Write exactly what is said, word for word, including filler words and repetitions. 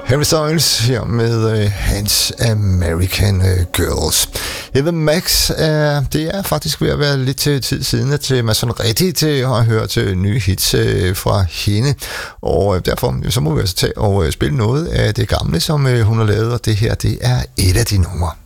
Harry Styles her med uh, hans American uh, Girls. Eva Max, uh, det er faktisk ved at være lidt til tid siden, at man sådan rigtig til at høre til nye hits uh, fra hende. Og uh, derfor så må vi altså tage og uh, spille noget af det gamle, som uh, hun har lavet, og det her, det er et af de numre.